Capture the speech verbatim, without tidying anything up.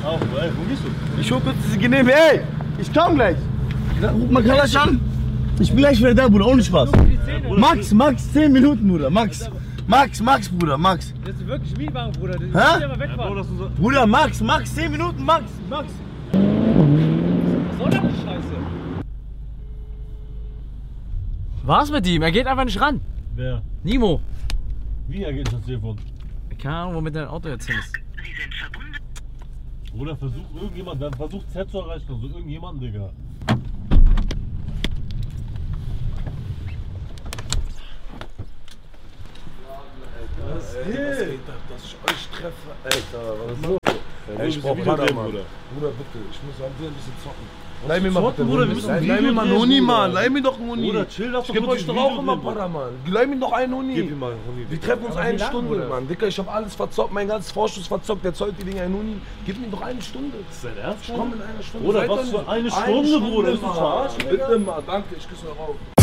Auch, ey, wo bist du? Ich hol kurz diese Genehme, ey! Ich komm gleich! Ruf mal Kalasch an! Ich bin gleich wieder da, Bruder, ohne Spaß! Max, Max, zehn Minuten, Bruder, Max! Max, Max, Bruder, Max! Das ist wirklich Mietwagen, Bruder. Das Hä? ja mal wegfahren. So Bruder, Max, Max, zehn Minuten, Max, Max! Was soll das die Scheiße? Was mit ihm? Er geht einfach nicht ran. Wer? Nimo. Wie er geht das Telefon? Keine Ahnung, womit dein Auto jetzt hin ist. Oder versucht irgendjemand, dann versucht Z zu erreichen, also irgendjemanden, Digga. Was geht? Dass ich euch treffe, Alter, was ist los? Ey, ich brauch Bruder. Bruder, bitte, ich muss ein bisschen zocken. Leih mir mal bitte, Bruder, wir müssen Leih mir mal einen Huni, Mann, leih mir doch einen Huni. Bruder, chill, lass doch kurz. Ich geb euch doch auch immer Para, Mann. Leih mir doch einen Huni. Gib ihm mal einen Huni. Wir treffen uns eine Stunde, Mann. Dicker, ich hab alles verzockt, mein ganzes Vorschuss verzockt. Der zollt die Dinger einen Huni. Gib mir doch eine Stunde. Ist dein Ernst? Ich komm in einer Stunde. Bruder, was für eine Stunde, Bruder? Bitte mal, danke, ich küsse euch auf.